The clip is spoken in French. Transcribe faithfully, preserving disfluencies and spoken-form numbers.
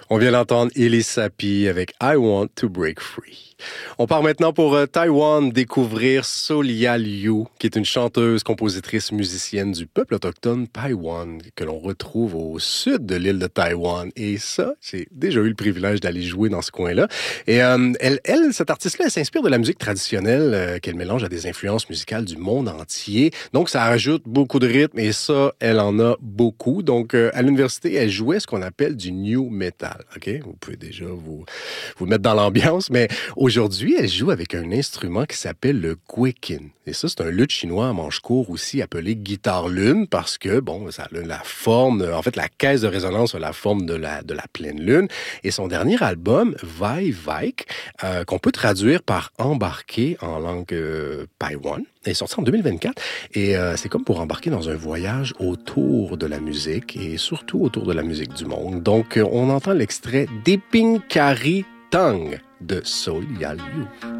On vient d'entendre Ellie Sapi avec I Want to Break Free. On part maintenant pour euh, Taïwan découvrir Solia Liu, qui est une chanteuse, compositrice, musicienne du peuple autochtone Paiwan, que l'on retrouve au sud de l'île de Taïwan. Et ça, j'ai déjà eu le privilège d'aller jouer dans ce coin-là. Et euh, elle, elle, cette artiste-là, elle s'inspire de la musique traditionnelle euh, qu'elle mélange à des influences musicales du monde entier. Donc, ça ajoute beaucoup de rythme et ça, elle en a beaucoup. Donc, euh, à l'université, elle jouait ce qu'on appelle du new metal. OK? Vous pouvez déjà vous, vous mettre dans l'ambiance, mais aujourd'hui, elle joue avec un instrument qui s'appelle le guiqin. Et ça, c'est un luth chinois à manche court aussi appelé guitare lune parce que, bon, ça a la forme, en fait, la caisse de résonance a la forme de la, de la pleine lune. Et son dernier album, Vai Vaik, euh, qu'on peut traduire par embarquer en langue euh, Paiwan, est sorti en deux mille vingt-quatre. Et euh, c'est comme pour embarquer dans un voyage autour de la musique et surtout autour de la musique du monde. Donc, euh, on entend l'extrait Diping Kari Tang de Solia Liu.